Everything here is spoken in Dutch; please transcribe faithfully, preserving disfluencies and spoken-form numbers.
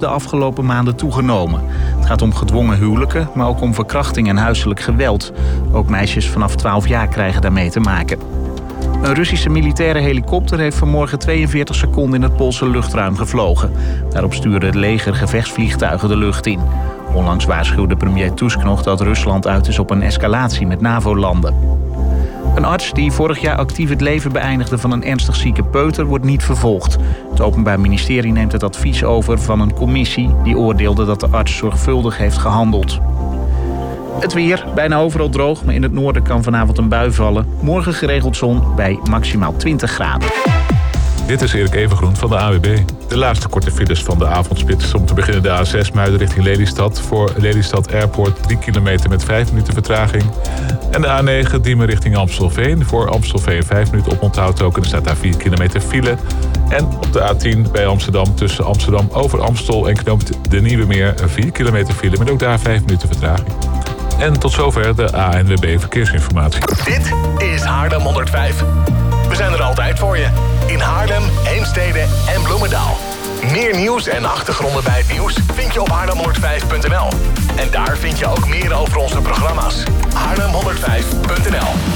de afgelopen maanden toegenomen. Het gaat om gedwongen huwelijken, maar ook om verkrachting en huiselijk geweld. Ook meisjes vanaf twaalf jaar krijgen daarmee te maken. Een Russische militaire helikopter heeft vanmorgen tweeënveertig seconden in het Poolse luchtruim gevlogen. Daarop stuurde het leger gevechtsvliegtuigen de lucht in. Onlangs waarschuwde premier Tusk nog dat Rusland uit is op een escalatie met NAVO-landen. Een arts die vorig jaar actief het leven beëindigde van een ernstig zieke peuter wordt niet vervolgd. Het Openbaar Ministerie neemt het advies over van een commissie die oordeelde dat de arts zorgvuldig heeft gehandeld. Het weer, bijna overal droog, maar in het noorden kan vanavond een bui vallen. Morgen geregeld zon bij maximaal twintig graden. Dit is Erik Evengroen van de A W B. De laatste korte files van de avondspits. Om te beginnen de A zes Muiden richting Lelystad. Voor Lelystad Airport drie kilometer met vijf minuten vertraging. En de A negen Diemen richting Amstelveen. Voor Amstelveen vijf minuten oponthoud. Er staat daar vier kilometer file. En op de A tien bij Amsterdam tussen Amsterdam over Amstel en knooppunt De Nieuwe Meer vier kilometer file. Met ook daar vijf minuten vertraging. En tot zover de A N W B Verkeersinformatie. Dit is Haarlem honderdvijf. We zijn er altijd voor je. In Haarlem, Heemstede en Bloemendaal. Meer nieuws en achtergronden bij het nieuws vind je op haarlem honderdvijf punt n l. En daar vind je ook meer over onze programma's. haarlem honderdvijf punt n l